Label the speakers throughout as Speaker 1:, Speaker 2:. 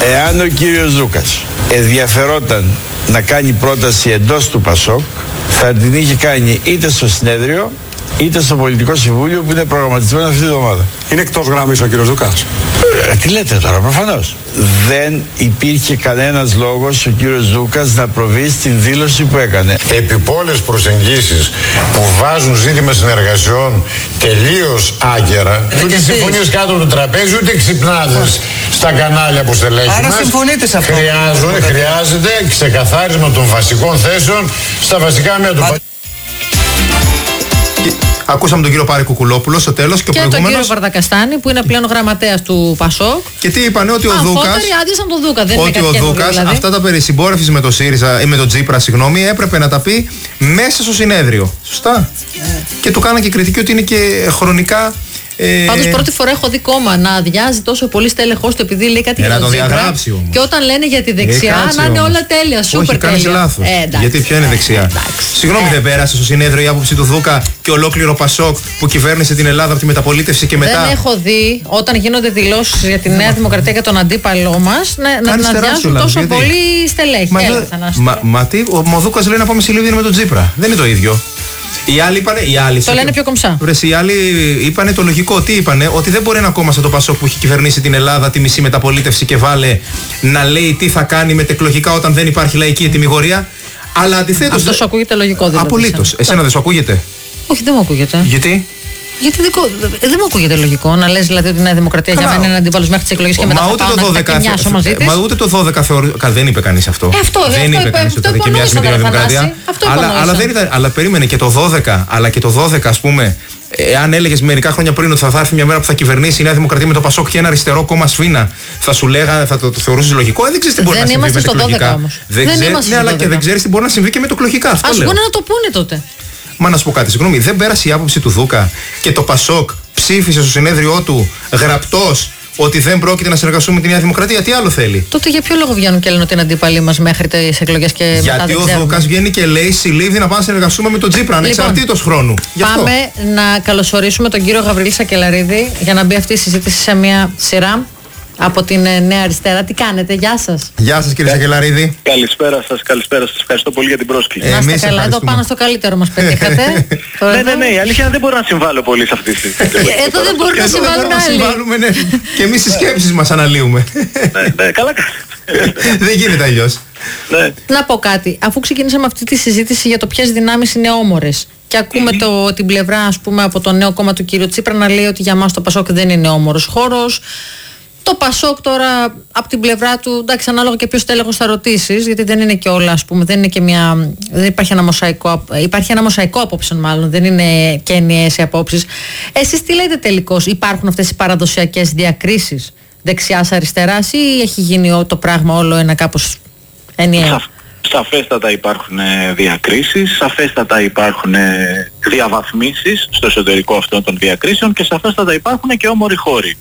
Speaker 1: Εάν ο κύριος Δούκας ενδιαφερόταν να κάνει πρόταση εντός του ΠΑΣΟΚ, θα την είχε κάνει είτε στο συνέδριο είτε στο Πολιτικό Συμβούλιο που είναι προγραμματισμένο αυτή τη εβδομάδα.
Speaker 2: Είναι εκτός γραμμής ο κύριος Δούκας.
Speaker 1: Τι λέτε τώρα, προφανώς. Δεν υπήρχε κανένας λόγος ο κύριος Δούκας να προβεί στην δήλωση που έκανε.
Speaker 3: Επιπόλες προσεγγίσεις που βάζουν ζήτημα συνεργασιών τελείως άγκαιρα. Ούτε συμφωνίες κάτω από το τραπέζι, ούτε ξυπνάδες στα κανάλια που στελέχη μας.
Speaker 2: Άρα συμφωνείτε σε αυτό.
Speaker 3: Χρειάζεται ξεκαθάρισμα των βασικών θέσεων στα βασικά μέτωπα.
Speaker 4: Ακούσαμε τον κύριο Πάρη Κουκουλόπουλο στο τέλος και
Speaker 5: τον κύριο Βαρδακαστάνη που είναι πλέον γραμματέας του ΠΑΣΟΚ.
Speaker 4: Και τι είπανε, ότι ο Δούκας.
Speaker 5: άδειασαν τον Δούκα, δεν
Speaker 4: ότι ο Δούκας δηλαδή. Αυτά τα περί συμπόρευσης με το ΣΥΡΙΖΑ ή με τον Τσίπρα, έπρεπε να τα πει μέσα στο συνέδριο. Σωστά. Και του κάνανε και κριτική ότι είναι και χρονικά.
Speaker 5: Πάντως πρώτη φορά έχω δει κόμμα να αδειάζει τόσο πολύ στέλεχος του επειδή λέει κάτι για τον Τσίπρα. Και όταν λένε για τη δεξιά να είναι όλα τέλεια, σούπερ τέλεια.
Speaker 4: Όχι, κάνεις λάθος. Γιατί ποια είναι δεξιά. Συγγνώμη, δεν πέρασε στο συνέδριο η άποψη του Δούκα και ολόκληρο ΠΑΣΟΚ που κυβέρνησε την Ελλάδα από τη μεταπολίτευση και μετά.
Speaker 5: Δεν έχω δει όταν γίνονται δηλώσεις για τη Νέα Δημοκρατία και τον αντίπαλό μας να αδειάζουν τόσο πολύ στελέχη.
Speaker 4: Μα τι, ο Δούκας λέει να πάμε σε με τον Τσίπρα. Δεν είναι το ίδιο. Οι άλλοι
Speaker 5: το λένε πιο κομψά.
Speaker 4: Οι άλλοι είπανε το λογικό. Τι είπανε, ότι δεν μπορεί ένα κόμμα σαν το ΠΑΣΟΚ που έχει κυβερνήσει την Ελλάδα τη μισή μεταπολίτευση και βάλε να λέει τι θα κάνει μετεκλογικά όταν δεν υπάρχει λαϊκή ετυμηγορία. Αλλά αντιθέτως.
Speaker 5: Αυτό σου ακούγεται λογικό δηλαδή.
Speaker 4: Απολύτως. Εσένα δεν σου ακούγεται?
Speaker 5: Όχι, δεν μου ακούγεται.
Speaker 4: Γιατί?
Speaker 5: Γιατί δεν μου ακούγεται λογικό να λες δηλαδή ότι η Νέα Δημοκρατία για μένα είναι αντίπαλος μέχρι τις εκλογές και μετά θα πάω να κοιμιάσω μαζί της.
Speaker 4: Μα ούτε το 12 θεωρώ. Δεν είπε κανείς αυτό. Δεν είπε κανείς ότι θα κοιμιάσει με την Νέα Δημοκρατία. Αλλά περίμενε και το 12. Αλλά και το 12, ας πούμε, εάν έλεγες μερικά χρόνια πριν ότι θα έρθει μια μέρα που θα κυβερνήσει η Νέα Δημοκρατία με το ΠΑΣΟΚ και ένα αριστερό κόμμα σφίνα, θα σου λέγα, θα το θεωρούσες λογικό. Δεν ξέρεις τι μπορεί να συμβεί με το εκλογικά. Ναι, αλλά και δεν ξέρεις τι μπορεί να συμβεί και με το εκλογικά.
Speaker 5: Ας βγουν να το πούνε τότε.
Speaker 4: Μα να σου πω κάτι, συγγνώμη, δεν πέρασε η άποψη του Δούκα και το ΠΑΣΟΚ ψήφισε στο συνέδριό του γραπτός ότι δεν πρόκειται να συνεργαστούμε με τη Νέα Δημοκρατία? Τι άλλο θέλει?
Speaker 5: Τότε για ποιο λόγο βγαίνουν και λένε ότι είναι αντίπαλοι μας μέχρι τις εκλογές και μετά?
Speaker 4: Γιατί ο Δούκας βγαίνει και λέει συλλήβδη να πάμε να συνεργαστούμε με τον Τσίπρα, ανεξαρτήτως χρόνου.
Speaker 5: Πάμε να καλωσορίσουμε τον κύριο Γαβρίλη Σακελαρίδη για να μπει αυτή η συζήτηση σε μια σειρά από την Νέα Αριστερά. Τι κάνετε, γεια σας.
Speaker 4: Γεια σας κύριε Σακελαρίδη.
Speaker 6: Καλησπέρα σας. Ευχαριστώ πολύ για την πρόσκληση.
Speaker 5: Να είστε καλά, εδώ πάνω στο καλύτερο μας πετύχατε.
Speaker 6: Ναι, η αλήθεια δεν μπορώ να συμβάλλω πολύ σε αυτή τη συζήτηση.
Speaker 5: Εδώ δεν μπορούν να συμβάλλουν άλλοι.
Speaker 4: Ναι. Και εμείς τις σκέψεις μας αναλύουμε.
Speaker 6: Ναι, καλά.
Speaker 4: Δεν γίνεται αλλιώς.
Speaker 5: Να πω κάτι, αφού ξεκινήσαμε αυτή τη συζήτηση για το ποιες δυνάμεις είναι όμορες και ακούμε την πλευρά, ας πούμε, από το νέο κόμμα του κύριου Τσίπρα να λέει ότι για μας το ΠΑΣΟΚ δεν είναι όμορος χώρος. Το ΠΑΣΟΚ τώρα από την πλευρά του, εντάξει, ανάλογα και ποιο τέλεχος θα ρωτήσεις, γιατί δεν είναι και όλα, ας πούμε, δεν υπάρχει ένα μοσαϊκό, υπάρχει ένα μοσαϊκό απόψεων μάλλον, δεν είναι και ενιαίες οι απόψεις. Εσείς τι λέτε τελικώς, υπάρχουν αυτές οι παραδοσιακές διακρίσεις δεξιάς-αριστεράς ή έχει γίνει το πράγμα όλο ένα κάπως ενιαίο?
Speaker 6: Σαφέστατα υπάρχουν διακρίσεις, σαφέστατα υπάρχουν διαβαθμίσεις στο εσωτερικό αυτών των διακρίσεων και σαφέστατα υπάρχουν και όμοροι χώροι.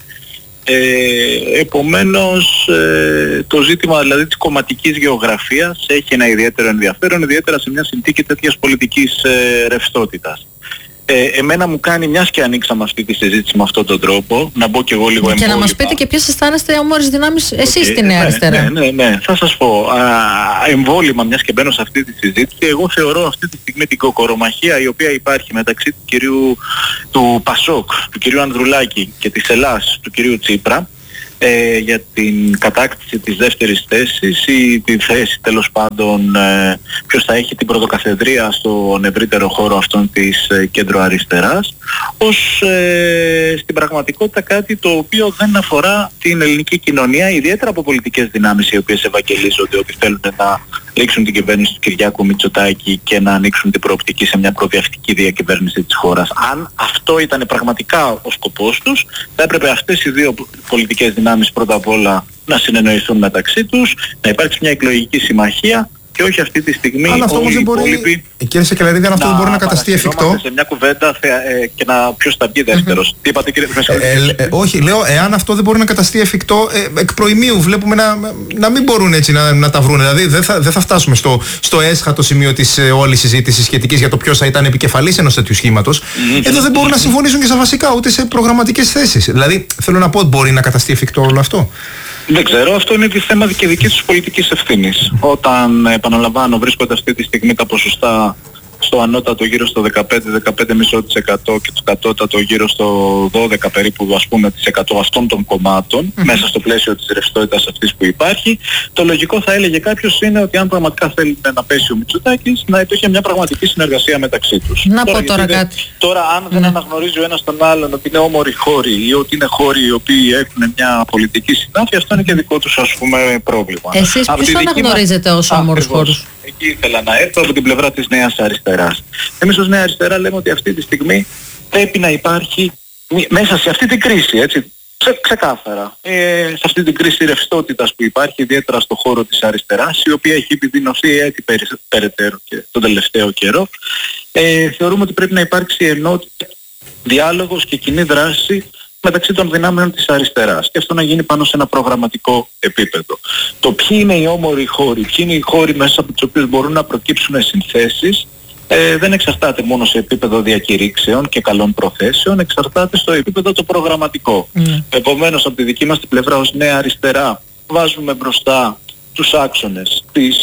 Speaker 6: Επομένως το ζήτημα δηλαδή της κομματικής γεωγραφίας έχει ένα ιδιαίτερο ενδιαφέρον, ιδιαίτερα σε μια συνθήκη τέτοιας πολιτικής ρευστότητας. Εμένα μου κάνει, μιας και ανοίξαμε αυτή τη συζήτηση με αυτόν τον τρόπο, να μπω και εγώ λίγο εμβόλυμα.
Speaker 5: Και να μας πείτε και ποιες αισθάνεστε όμορες δυνάμεις εσείς στη Νέα Αριστερά.
Speaker 6: Ναι, θα σας πω. Εμβόλυμα, μιας και μπαίνω σε αυτή τη συζήτηση, εγώ θεωρώ αυτή τη στιγμή την κοκορομαχία η οποία υπάρχει μεταξύ του ΠΑΣΟΚ, του κυρίου Ανδρουλάκη και της Ελλάς, του κυρίου Τσίπρα, για την κατάκτηση της δεύτερης θέσης ή τη θέση τέλος πάντων ποιος θα έχει την πρωτοκαθεδρία στον ευρύτερο χώρο αυτών της κέντρο-αριστεράς, ως στην πραγματικότητα κάτι το οποίο δεν αφορά την ελληνική κοινωνία, ιδιαίτερα από πολιτικές δυνάμεις οι οποίες ευαγγελίζονται ότι θέλουν να ρίξουν την κυβέρνηση του Κυριάκου Μητσοτάκη και να ανοίξουν την προοπτική σε μια προοδευτική διακυβέρνηση της χώρας. Αν αυτό ήταν πραγματικά ο σκοπός τους, θα έπρεπε αυτές οι δύο πολιτικές δυνάμεις πρώτα απ' όλα να συνεννοηθούν μεταξύ τους, να υπάρξει μια εκλογική συμμαχία και όχι αυτή τη στιγμή όλοι οι υπόλοιποι.
Speaker 4: Κύριε Σακελαρίδη, αν αυτό δεν μπορεί να καταστεί εφικτό.
Speaker 6: Σε μια κουβέντα και ποιος θα βγει δεύτερος. Τι είπατε κύριε Μεσολίδη?
Speaker 4: Όχι, λέω, εάν αυτό δεν μπορεί να καταστεί εφικτό, εκ προημίου βλέπουμε να μην μπορούν έτσι να τα βρουν. Δηλαδή δεν θα φτάσουμε στο έσχατο σημείο της όλης συζήτησης σχετικής για το ποιος θα ήταν επικεφαλής ενός τέτοιου σχήματος. Εδώ δεν μπορούν να συμφωνήσουν και στα βασικά, ούτε σε προγραμματικές θέσεις. Δηλαδή θέλω να πω ότι μπορεί να καταστεί εφικτό όλο αυτό.
Speaker 6: Δεν ξέρω, αυτό είναι θέμα και δικής τους πολιτικής ευθύνης. Όταν, επαναλαμβάνω, βρίσκονται αυτή τη στιγμή τα ποσοστά στο ανώτατο γύρω στο 15-15,5% και το κατώτατο γύρω στο 12 περίπου, ας πούμε, % αυτών των κομμάτων, μέσα στο πλαίσιο της ρευστότητας αυτής που υπάρχει, το λογικό θα έλεγε κάποιος είναι ότι αν πραγματικά θέλετε να πέσει ο Μητσοτάκης, να υπήρχε μια πραγματική συνεργασία μεταξύ τους.
Speaker 5: Να πω τώρα κάτι.
Speaker 6: Τώρα αν δεν αναγνωρίζει ο ένας τον άλλον ότι είναι όμοροι χώροι ή ότι είναι χώροι οι οποίοι έχουν μια πολιτική συνάφεια, αυτό είναι και δικό τους, ας πούμε, πρόβλημα.
Speaker 5: Εσείς ποιος αναγνωρίζετε ως όμορους χώρους?
Speaker 6: Εκεί ήθελα να έρθω από την πλευρά της Νέας Αριστεράς. Εμείς ως Νέα Αριστερά λέμε ότι αυτή τη στιγμή πρέπει να υπάρχει μέσα σε αυτή την κρίση, έτσι, ξεκάθαρα, σε αυτή την κρίση ρευστότητας που υπάρχει, ιδιαίτερα στο χώρο της αριστεράς, η οποία έχει επιδεινωθεί έτσι περαιτέρω και τον τελευταίο καιρό, θεωρούμε ότι πρέπει να υπάρξει ενότητα, διάλογος και κοινή δράση μεταξύ των δυνάμεων της αριστεράς και αυτό να γίνει πάνω σε ένα προγραμματικό επίπεδο. Το ποιοι είναι οι όμοροι χώροι, ποιοι είναι οι χώροι μέσα από τους οποίους μπορούν να προκύψουν συνθέσεις, δεν εξαρτάται μόνο σε επίπεδο διακηρύξεων και καλών προθέσεων, εξαρτάται στο επίπεδο το προγραμματικό. Επομένως, από τη δική μας την πλευρά ως Νέα Αριστερά βάζουμε μπροστά τους άξονες της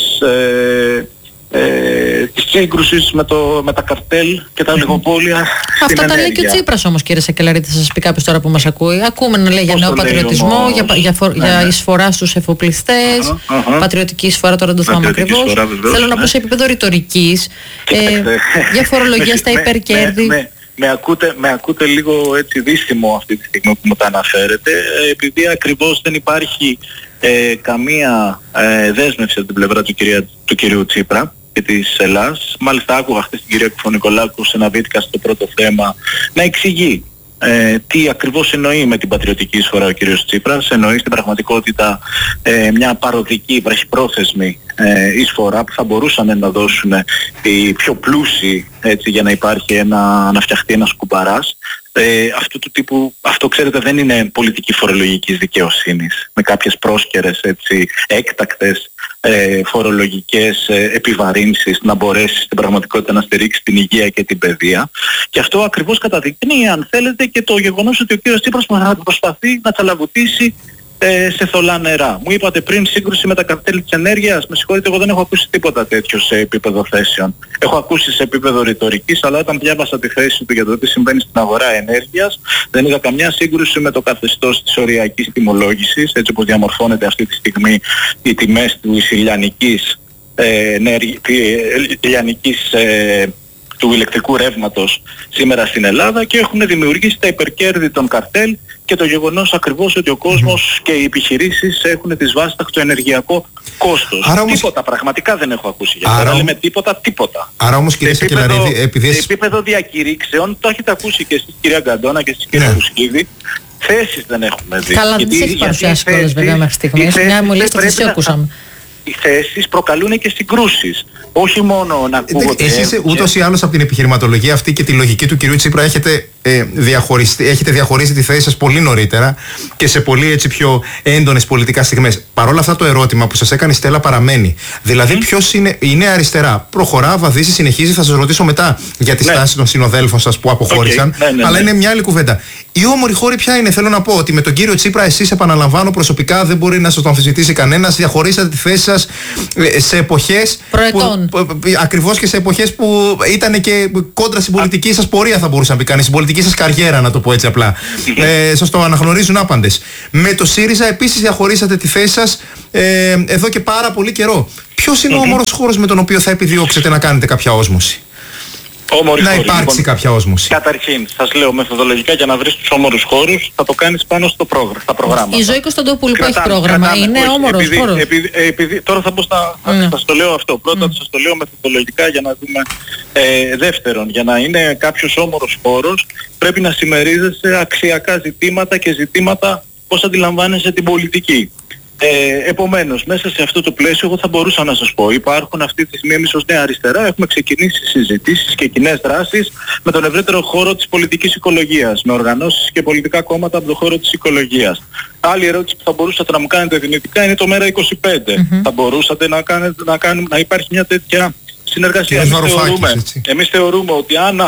Speaker 6: σύγκρουσης με τα καρτέλ και τα λιγοπόλια.
Speaker 5: Αυτό τα λέει και ο Τσίπρας όμως, κύριε Σακελαρίτη, θα σας πει κάποιος τώρα που μας ακούει. Ακούμε να λέει για νέο πατριωτισμό, για εισφορά στους εφοπλιστές, πατριωτική εισφορά, τώρα δεν το θυμάμαι ακριβώς. Θέλω να πω σε επίπεδο ρητορικής, για φορολογία στα υπερκέρδη.
Speaker 6: Με ακούτε λίγο έτσι δύσιμο αυτή τη στιγμή που μου τα αναφέρετε, επειδή ακριβώς δεν υπάρχει καμία δέσμευση από την πλευρά του κυρίου Τσίπρα και της Ελλάς. Μάλιστα άκουγα χθες την κυρία Κουφωνικολάκου σε ένα βίντεο στο πρώτο θέμα να εξηγεί τι ακριβώς εννοεί με την πατριωτική εισφορά ο κύριος Τσίπρας. Εννοεί στην πραγματικότητα μια παροδική, βραχυπρόθεσμη εισφορά που θα μπορούσαν να δώσουν οι πιο πλούσιοι, έτσι, για να υπάρχει να φτιαχτεί ένας κουμπαράς. Αυτού του τύπου, αυτό ξέρετε δεν είναι πολιτική φορολογικής δικαιοσύνης με κάποιες πρόσκαιρες, έτσι, έκτακτες φορολογικές επιβαρύνσεις να μπορέσει στην πραγματικότητα να στηρίξει την υγεία και την παιδεία, και αυτό ακριβώς καταδεικνύει, αν θέλετε, και το γεγονός ότι ο κύριος Τσίπρας προσπαθεί να τσαλαβουτήσει σε θολά νερά. Μου είπατε πριν σύγκρουση με τα καρτέλ της ενέργειας. Με συγχωρείτε, εγώ δεν έχω ακούσει τίποτα τέτοιο σε επίπεδο θέσεων. Έχω ακούσει σε επίπεδο ρητορικής, αλλά όταν διάβασα τη θέση του για το τι συμβαίνει στην αγορά ενέργειας, δεν είδα καμιά σύγκρουση με το καθεστώς της οριακής τιμολόγησης, έτσι όπως διαμορφώνεται αυτή τη στιγμή οι τιμές του ηλεκτρικού ρεύματος σήμερα στην Ελλάδα, και έχουν δημιουργήσει τα υπερκέρδη των καρτέλ και το γεγονός ακριβώς ότι ο κόσμος και οι επιχειρήσεις έχουν δυσβάσταχτο ενεργειακό κόστος. Τίποτα πραγματικά δεν έχω ακούσει για αυτό. Λέμε τίποτα.
Speaker 4: Άρα όμως, κύριε Σακελαρίδη, επειδή...
Speaker 6: Σε επίπεδο διακηρύξεων, το έχετε ακούσει και εσείς, κυρία Γκαντώνα, και εσείς, κύριε Βουσκίδη, θέσεις δεν έχουμε δει.
Speaker 5: Καλά, δεν τις έχει παρουσιάσει κιόλας βέβαια μέχρι στιγμής. Μια μου λίστα τις ακούσαμε.
Speaker 6: Οι θέσεις προκαλούν και συγκρούσεις. Όχι μόνο να ακούγονται.
Speaker 4: Εσείς ούτως ή άλλως από την επιχειρηματολογία αυτή και τη λογική του κυρίου Τσίπρα έχετε διαχωρίσει τη θέση σας πολύ νωρίτερα και σε πολύ έτσι πιο έντονες πολιτικά στιγμές. Παρ' όλα αυτά, το ερώτημα που σας έκανε η Στέλλα παραμένει. Δηλαδή, ποιος είναι η Νέα Αριστερά? Προχωρά, βαδίζει, συνεχίζει. Θα σας ρωτήσω μετά για τη στάση των συνοδέλφων σας που αποχώρησαν. Αλλά είναι μια άλλη κουβέντα. Η όμορη χώρη ποια είναι? Θέλω να πω ότι με τον κύριο Τσίπρα, εσείς, επαναλαμβάνω, προσωπικά δεν μπορεί να σας το αμφισβητήσει κανένας. Διαχωρίσατε τη θέση σας σε εποχές. Ακριβώς και σε εποχές που ήταν και κόντρα στην πολιτική σας πορεία, θα μπορούσε να πει κανείς, στην πολιτική σας καριέρα, να το πω έτσι απλά. Σας το αναγνωρίζουν άπαντες. Με το ΣΥΡΙΖΑ επίσης διαχωρίσατε τη θέση σας εδώ και πάρα πολύ καιρό. Ποιος είναι ο όμορος χώρος με τον οποίο θα επιδιώξετε να κάνετε κάποια όσμωση? Να υπάρξει κάποια όσμωση.
Speaker 6: Καταρχήν, σας λέω μεθοδολογικά, για να βρεις τους όμορους χώρους θα το κάνεις πάνω στα προγράμματα.
Speaker 5: Η Ζωή Κωνσταντοπούλου που έχει πρόγραμμα είναι όμορος χώρος.
Speaker 6: Τώρα θα πω σας το λέω αυτό. Πρώτα σας το λέω μεθοδολογικά για να δούμε. Δεύτερον, για να είναι κάποιος όμορος χώρος πρέπει να συμμερίζεσαι αξιακά ζητήματα και ζητήματα πώς αντιλαμβάνεσαι την πολιτική. Επομένως, μέσα σε αυτό το πλαίσιο εγώ θα μπορούσα να σας πω, υπάρχουν αυτή τη στιγμή, εμείς ως Νέα Αριστερά έχουμε ξεκινήσει συζητήσεις και κοινές δράσεις με τον ευρύτερο χώρο της πολιτικής οικολογίας, με οργανώσεις και πολιτικά κόμματα από τον χώρο της οικολογίας. Άλλη ερώτηση που θα μπορούσατε να μου κάνετε δυνητικά είναι το ΜΕΡΑ25. Θα μπορούσατε να υπάρχει μια τέτοια συνεργασία? Εμείς θεωρούμε ότι αν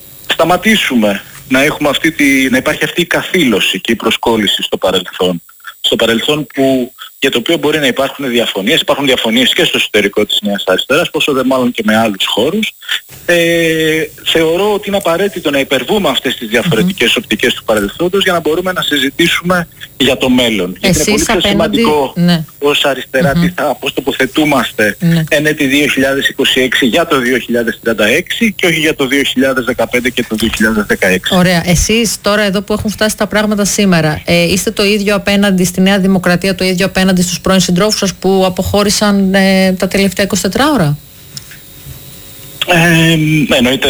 Speaker 6: σταματήσουμε να υπάρχει αυτή η καθήλωση και η προσκόλληση στο παρελθόν στο παρελθόν για το οποίο μπορεί να υπάρχουν διαφωνίες. Υπάρχουν διαφωνίες και στο εσωτερικό της Νέας Αριστεράς, πόσο δε μάλλον και με άλλους χώρους. Θεωρώ ότι είναι απαραίτητο να υπερβούμε αυτές τις διαφορετικές οπτικές του παρελθόντος για να μπορούμε να συζητήσουμε για το μέλλον. Γιατί είναι πολύ πιο σημαντικό ως αριστερά πώς τοποθετούμαστε εν έτη 2026 για το 2036 και όχι για το 2015 και το 2016.
Speaker 5: Ωραία. Εσείς τώρα εδώ που έχουν φτάσει τα πράγματα σήμερα, είστε το ίδιο απέναντι στη Νέα Δημοκρατία, το ίδιο απέναντι στους πρώην συντρόφους σας που αποχώρησαν τα τελευταία 24 ώρα?
Speaker 6: Εννοείται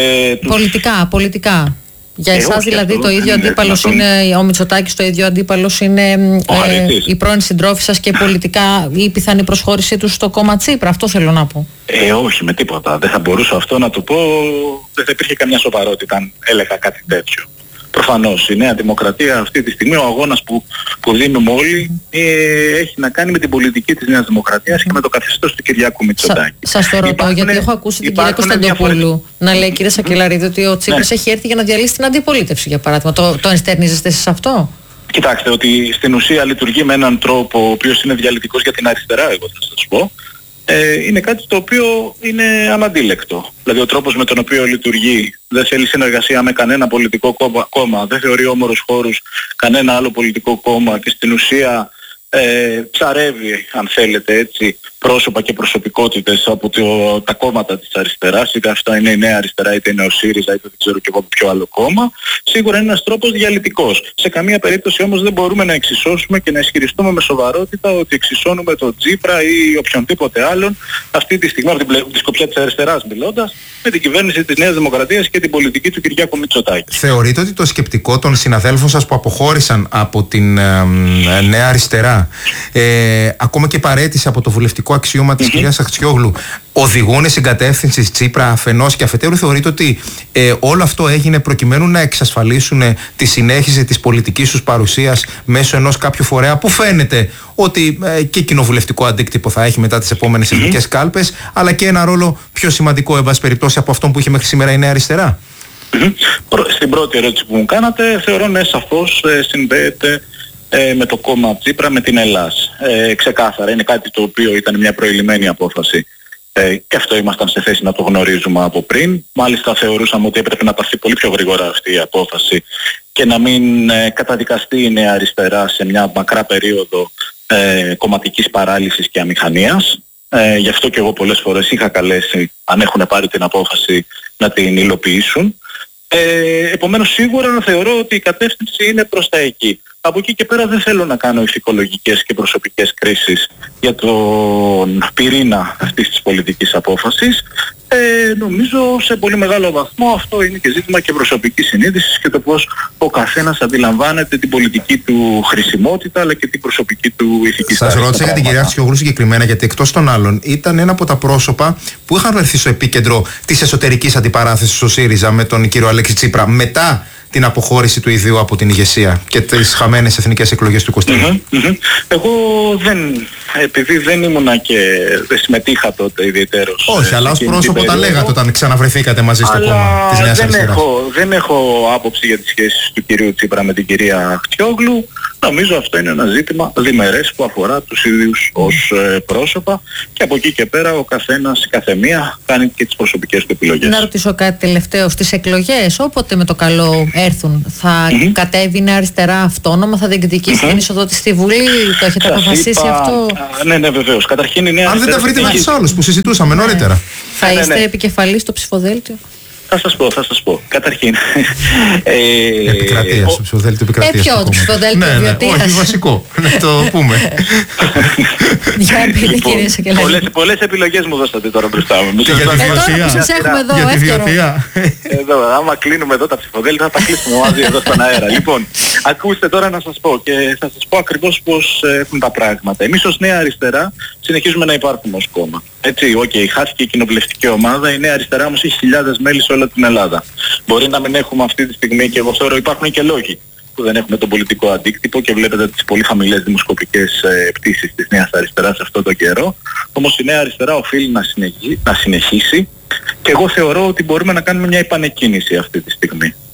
Speaker 5: πολιτικά. Για εσάς δηλαδή το ίδιο αντίπαλος είναι ο Μητσοτάκης, το ίδιο αντίπαλος είναι οι πρώην συντρόφοι σας και πολιτικά η πιθανή προσχώρησή τους στο κόμμα Τσίπρα? Αυτό θέλω να πω.
Speaker 6: Όχι, με τίποτα. Δεν θα μπορούσα αυτό να του πω. Δεν θα υπήρχε καμιά σοβαρότητα αν έλεγα κάτι τέτοιο. Προφανώς η Νέα Δημοκρατία αυτή τη στιγμή, ο αγώνας που δίνουμε όλοι έχει να κάνει με την πολιτική της Νέας Δημοκρατίας και με το καθεστώς του Κυριάκου Μητσοτάκη.
Speaker 5: Σας το ρωτώ γιατί έχω ακούσει την κυρία Κωνσταντοπούλου να λέει, κύριε Σακελαρίδη, ότι ο Τσίπρας έχει έρθει για να διαλύσει την αντιπολίτευση, για παράδειγμα. Το ενστερνίζεστε σε αυτό?
Speaker 6: Κοιτάξτε, ότι στην ουσία λειτουργεί με έναν τρόπο ο οποίος είναι διαλυτικός για την αριστερά, εγώ θα σας πω. Είναι κάτι το οποίο είναι αναντίλεκτο. Δηλαδή ο τρόπος με τον οποίο λειτουργεί δεν θέλει συνεργασία με κανένα πολιτικό κόμμα, δεν θεωρεί όμορους χώρους κανένα άλλο πολιτικό κόμμα και στην ουσία ψαρεύει, αν θέλετε έτσι, πρόσωπα και προσωπικότητες από τα κόμματα της αριστεράς, είτε αυτά είναι η Νέα Αριστερά, είτε είναι ο ΣΥΡΙΖΑ, είτε δεν ξέρω και εγώ ποιο άλλο κόμμα. Σίγουρα είναι ένας τρόπος διαλυτικός. Σε καμία περίπτωση όμως δεν μπορούμε να εξισώσουμε και να ισχυριστούμε με σοβαρότητα ότι εξισώνουμε τον Τσίπρα ή οποιονδήποτε άλλον αυτή τη στιγμή, από τη σκοπιά της αριστεράς μιλώντας, με την κυβέρνηση της Νέας Δημοκρατίας και την πολιτική του Κυριάκου Μητσοτάκη.
Speaker 4: Θεωρείτε ότι το σκεπτικό των συναδέλφων σας που αποχώρησαν από την Νέα Αριστερά, ακόμα και παρέτηση από το βουλευτικό αξίωμα της κυρίας Αχτσιόγλου, οδηγούν στην κατεύθυνση Τσίπρα αφενός, και αφετέρου θεωρείτε ότι όλο αυτό έγινε προκειμένου να εξασφαλίσουν τη συνέχιση της πολιτικής τους παρουσίας μέσω ενός κάποιου φορέα που φαίνεται ότι και κοινοβουλευτικό αντίκτυπο θα έχει μετά τις επόμενες εθνικές κάλπες, αλλά και ένα ρόλο πιο σημαντικό, εν πάση περιπτώσει, από αυτόν που είχε μέχρι σήμερα η Νέα Αριστερά?
Speaker 6: Στην πρώτη ερώτηση που μου κάνατε, θεωρώ ναι, σαφώς συνδέεται με το κόμμα Τσίπρα, με την Ελλάς. Ξεκάθαρα, είναι κάτι το οποίο ήταν μια προηλημένη απόφαση και αυτό ήμασταν σε θέση να το γνωρίζουμε από πριν. Μάλιστα θεωρούσαμε ότι έπρεπε να πάρθει πολύ πιο γρήγορα αυτή η απόφαση και να μην καταδικαστεί η Νέα Αριστερά σε μια μακρά περίοδο κομματικής παράλυσης και αμηχανίας. Γι' αυτό και εγώ πολλές φορές είχα καλέσει, αν έχουν πάρει την απόφαση, να την υλοποιήσουν. Επομένως σίγουρα θεωρώ ότι η κατεύθυνση είναι προς τα εκεί. Από εκεί και πέρα δεν θέλω να κάνω ηθικολογικές και προσωπικές κρίσεις για τον πυρήνα αυτής της πολιτικής απόφασης. Νομίζω σε πολύ μεγάλο βαθμό αυτό είναι και ζήτημα και προσωπικής συνείδησης και το πώς ο καθένας αντιλαμβάνεται την πολιτική του χρησιμότητα αλλά και την προσωπική του ηθική στάση.
Speaker 4: Σας ρώτησα για την κυρία Αχτσιόγλου συγκεκριμένα, γιατί εκτός των άλλων ήταν ένα από τα πρόσωπα που είχαν βρεθεί στο επίκεντρο της εσωτερικής αντιπαράθεσης στο ΣΥΡΙΖΑ με τον κύριο Αλέξη Τσίπρα μετά την αποχώρηση του ιδίου από την ηγεσία και τις χαμένες εθνικές εκλογές του 2023.
Speaker 6: Εγώ επειδή δεν ήμουνα και δεν συμμετείχα τότε ιδιαιτέρως.
Speaker 4: Όχι, αλλά ως πρόσωπο τα λέγατε όταν ξαναβρεθήκατε μαζί στο κόμμα της Νέας Αριστεράς.
Speaker 6: Δεν έχω άποψη για τις σχέσεις του κυρίου Τσίπρα με την κυρία Αχτσιόγλου. Νομίζω αυτό είναι ένα ζήτημα διμερές που αφορά τους ίδιους ως πρόσωπα και από εκεί και πέρα ο καθένας, η καθεμία κάνει και τις προσωπικές του επιλογές. Να
Speaker 5: ρωτήσω κάτι τελευταίο. Στις εκλογές, όποτε με το καλό έρθουν, θα κατέβει η Νέα Αριστερά αυτόνομα, θα διεκδικήσει την είσοδο της στη Βουλή, το έχετε αποφασίσει αυτό?
Speaker 6: Ναι, βεβαίως. Καταρχήν η Νέα Αριστερά.
Speaker 4: Αν δεν τα βρείτε με τους άλλους που συζητούσαμε νωρίτερα.
Speaker 5: Θα είστε επικεφαλής στο ψηφοδέλτιο?
Speaker 6: Θα σας πω. Καταρχήν.
Speaker 4: Επικρατεία, στο ψηφοδέλτιο επικρατείας.
Speaker 5: Ποιο το ψηφοδέλτιο Βιωτίας?
Speaker 4: Όχι, βασικό. Να το πούμε.
Speaker 5: Για πείτε κύριε Σακελαρίδη.
Speaker 6: Πολλές επιλογές μου δώσατε τώρα μπροστά μου.
Speaker 4: Και για τη Βιωτία.
Speaker 5: Σας έχουμε εδώ,
Speaker 6: Εδώ, άμα κλείνουμε εδώ τα ψηφοδέλτια θα τα κλείσουμε μαζί εδώ στον αέρα. Λοιπόν, ακούστε τώρα να σας πω και θα σας πω ακριβώς πώς έχουν τα πράγματα. Εμείς ως Νέα Αριστερά συνεχίζουμε να υπάρχουμε ως κόμμα. Έτσι, χάθηκε η κοινοβουλευτική ομάδα, η Νέα Αριστερά όμως έχει χιλιάδες μέλη σε όλη την Ελλάδα. Μπορεί να μην έχουμε αυτή τη στιγμή και εγώ θεωρώ υπάρχουν και λόγοι που δεν έχουμε τον πολιτικό αντίκτυπο και βλέπετε τις πολύ χαμηλές δημοσκοπικές πτήσεις της Νέας Αριστεράς σε αυτόν τον καιρό. Όμως η Νέα Αριστερά οφείλει να συνεχίσει και εγώ θεωρώ ότι μπορούμε να κάνουμε μια επανεκκίνηση αυτή τη στιγμή.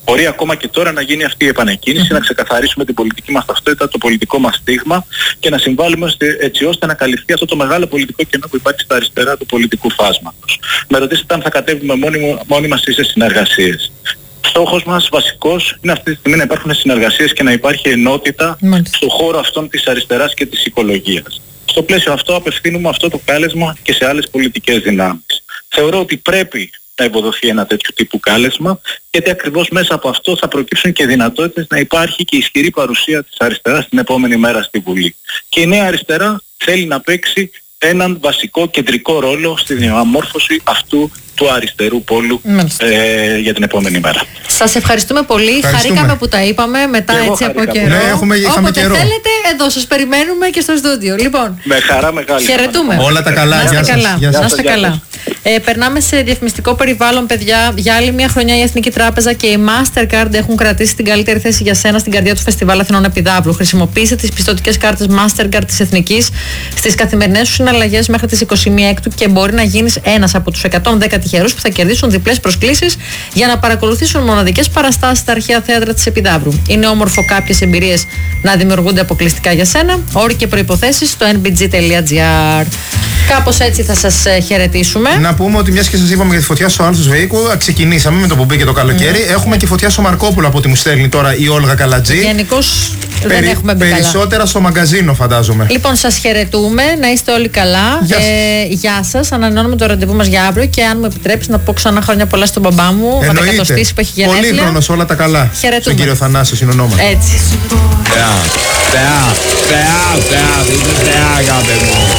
Speaker 6: Μπορεί ακόμα και τώρα να γίνει αυτή η επανεκκίνηση, να ξεκαθαρίσουμε την πολιτική μας ταυτότητα, το πολιτικό μας στίγμα και να συμβάλλουμε έτσι ώστε να καλυφθεί αυτό το μεγάλο πολιτικό κενό που υπάρχει στα αριστερά του πολιτικού φάσματος. Με ρωτήσετε αν θα κατέβουμε μόνοι μας ή σε συνεργασίες. Στόχος μας βασικός είναι αυτή τη στιγμή να υπάρχουν συνεργασίες και να υπάρχει ενότητα στον χώρο αυτών της αριστεράς και της οικολογίας. Στο πλαίσιο αυτό απευθύνουμε αυτό το κάλεσμα και σε άλλες πολιτικές δυνάμεις. Θεωρώ ότι πρέπει να υποδοθεί ένα τέτοιο τύπου κάλεσμα, γιατί ακριβώς μέσα από αυτό θα προκύψουν και δυνατότητες να υπάρχει και ισχυρή παρουσία της αριστεράς την επόμενη μέρα στη Βουλή. Και η νέα αριστερά θέλει να παίξει έναν βασικό κεντρικό ρόλο στη διαμόρφωση αυτού του αριστερού πόλου για την επόμενη μέρα.
Speaker 5: Σας ευχαριστούμε πολύ. Χαρήκαμε που τα είπαμε μετά έτσι από καιρό.
Speaker 4: Ναι,
Speaker 5: όποτε θέλετε, εδώ σας περιμένουμε και στο στούντιο. Λοιπόν,
Speaker 6: με χαρά μεγάλη.
Speaker 5: Χαιρετούμε.
Speaker 4: Όλα τα καλά.
Speaker 5: Να είστε καλά. Περνάμε σε διαφημιστικό περιβάλλον, παιδιά. Για άλλη μια χρονιά η Εθνική Τράπεζα και η Mastercard έχουν κρατήσει την καλύτερη θέση για σένα στην καρδιά του Φεστιβάλ Αθηνών Επιδαύρου. Χρησιμοποίησε τις πιστωτικές κάρτες Mastercard της Εθνικής στις καθημερινές σου συναλλαγές μέχρι τις 21 Έκτου και μπορεί να γίνεις ένας από τους 110 τυχερούς που θα κερδίσουν διπλές προσκλήσεις για να παρακολουθήσουν μοναδικές παραστάσεις στα αρχαία θέατρα της Επιδαύρου. Είναι όμορφο κάποιες εμπειρίες να δημιουργούνται αποκλειστικά για σένα. Όροι και προϋποθέσεις στο nbg.gr. Κάπως έτσι θα σας χαιρετήσουμε.
Speaker 4: Να πούμε ότι μιας και σας είπαμε για τη φωτιά στο Άνθος Βεϊκού, ξεκινήσαμε με το που μπήκε το καλοκαίρι. Έχουμε και φωτιά στο Μαρκόπουλο από ό,τι μου στέλνει τώρα η Όλγα Καλατζή.
Speaker 5: Γενικώς δεν έχουμε μπει καλά.
Speaker 4: Περισσότερα στο μαγκαζίνο, φαντάζομαι.
Speaker 5: Λοιπόν, σας χαιρετούμε, να είστε όλοι καλά. Γεια σας. Ανανεώνουμε το ραντεβού μας για αύριο και αν μου επιτρέψει να πω ξανά χρόνια πολλά στον μπαμπά μου. Βατακατοστής που έχει γενέθλια.
Speaker 4: Πολύχρονος, όλα τα καλά.
Speaker 5: Χαιρετούμε.
Speaker 4: Στον κύριο Θανάσιο συνονόμα.
Speaker 5: Έτσι.